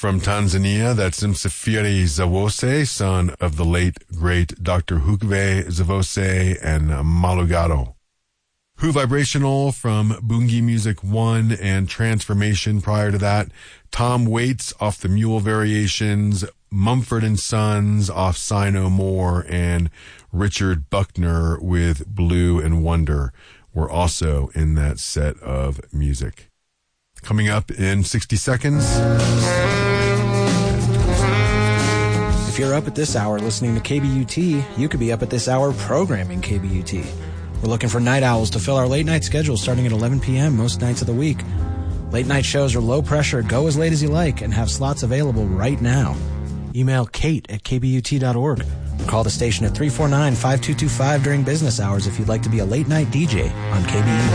From Tanzania, that's Msafiri Zawose, son of the late, great Dr. Hukve Zawose and Malugaro. Who Vibrational from Bungi Music 1 and Transformation prior to that. Tom Waits off the Mule Variations, Mumford & Sons off Sigh No More, and Richard Buckner with Blue and Wonder were also in that set of music. Coming up in 60 seconds. If you're up at this hour listening to KBUT, you could be up at this hour programming KBUT. We're looking for night owls to fill our late night schedule starting at 11 p.m. most nights of the week. Late night shows are low pressure, go as late as you like, and have slots available right now. Email kate@kbut.org or call the station at 349-5225 during business hours if you'd like to be a late night DJ on KBUT.